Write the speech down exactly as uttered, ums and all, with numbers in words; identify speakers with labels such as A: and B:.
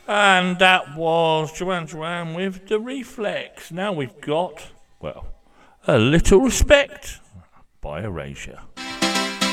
A: And that was Joanne Joanne with The Reflex. Now we've got, well, A Little Respect by Erasure.